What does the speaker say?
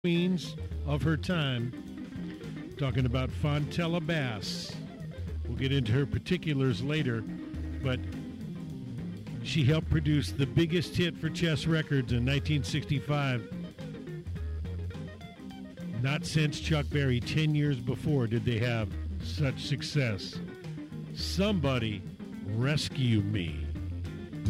queens of her time. Talking about Fontella Bass. We'll get into her particulars later, but she helped produce the biggest hit for Chess Records in 1965. Not since Chuck Berry, 10 years before, did they have such success. Somebody Rescue Me.